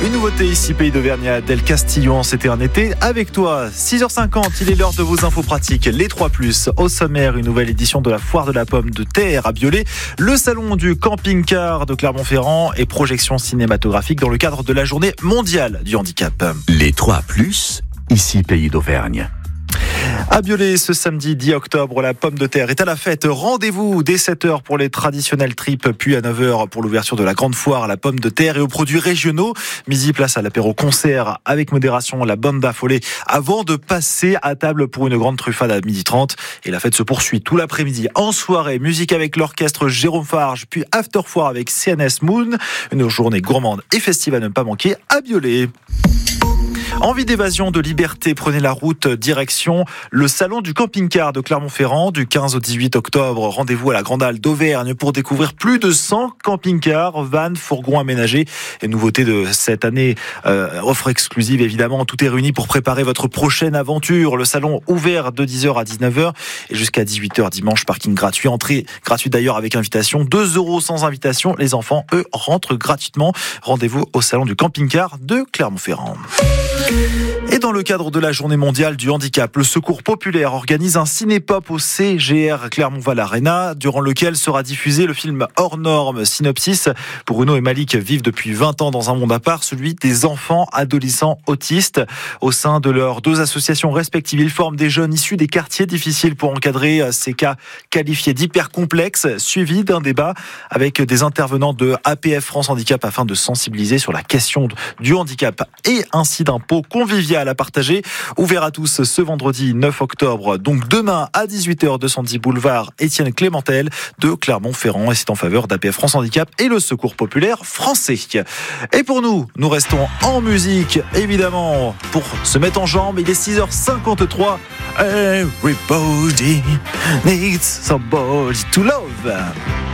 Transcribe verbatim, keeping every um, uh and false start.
Une nouveauté ici, Pays d'Auvergne, Del Castillo, c'était un été avec toi. six heures cinquante, il est l'heure de vos infos pratiques. Les trois plus, au sommaire, une nouvelle édition de la Foire de la Pomme de Terre à Biolay, le salon du camping-car de Clermont-Ferrand et projection cinématographique dans le cadre de la journée mondiale du handicap. Les trois plus, ici Pays d'Auvergne. À Biolay, ce samedi dix octobre, la pomme de terre est à la fête. Rendez-vous dès sept heures pour les traditionnels tripes, puis à neuf heures pour l'ouverture de la grande foire à la pomme de terre et aux produits régionaux. Midi, place à l'apéro concert avec modération, la bande d'affolée avant de passer à table pour une grande truffade à midi trente. Et la fête se poursuit tout l'après-midi en soirée. Musique avec l'orchestre Jérôme Farge, puis after foire avec C N S Moon. Une journée gourmande et festive à ne pas manquer à Biolay. Envie d'évasion, de liberté, prenez la route direction le salon du camping-car de Clermont-Ferrand du quinze au dix-huit octobre. Rendez-vous à la Grande Halle d'Auvergne pour découvrir plus de cent camping-cars, vannes, fourgons aménagés. Et nouveauté de cette année, euh, offre exclusive évidemment, tout est réuni pour préparer votre prochaine aventure. Le salon ouvert de dix heures à dix-neuf heures et jusqu'à dix-huit heures dimanche, parking gratuit, entrée gratuite d'ailleurs avec invitation, deux euros sans invitation. Les enfants, eux, rentrent gratuitement. Rendez-vous au salon du camping-car de Clermont-Ferrand. Et dans le cadre de la journée mondiale du handicap, le Secours populaire organise un ciné-pop au C G R Clermont-Val Arena, durant lequel sera diffusé le film hors norme Synopsis. Bruno et Malik vivent depuis vingt ans dans un monde à part, celui des enfants adolescents autistes. Au sein de leurs deux associations respectives, ils forment des jeunes issus des quartiers difficiles pour encadrer ces cas qualifiés d'hyper complexes, suivis d'un débat avec des intervenants de A P F France Handicap afin de sensibiliser sur la question du handicap et ainsi d'un pot convivial à partager. Ouvert à tous ce vendredi neuf octobre, donc demain à dix-huit heures, deux cent dix boulevard Étienne Clémentel de Clermont-Ferrand. Et c'est en faveur d'A P F France Handicap et le Secours populaire français. Et pour nous, nous restons en musique, évidemment, pour se mettre en jambe. Il est six heures cinquante-trois. Everybody needs somebody to love.